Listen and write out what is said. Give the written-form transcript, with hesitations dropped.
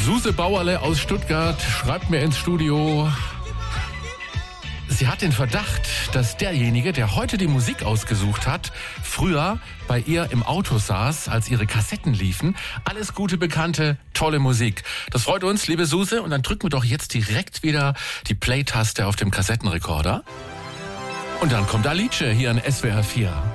Suse Bauerle aus Stuttgart schreibt mir ins Studio, sie hat den Verdacht, dass derjenige, der heute die Musik ausgesucht hat, früher bei ihr im Auto saß, als ihre Kassetten liefen. Alles gute, bekannte, tolle Musik. Das freut uns, liebe Suse. Und dann drücken wir doch jetzt direkt wieder die Play-Taste auf dem Kassettenrekorder. Und dann kommt Alice hier in SWR 4.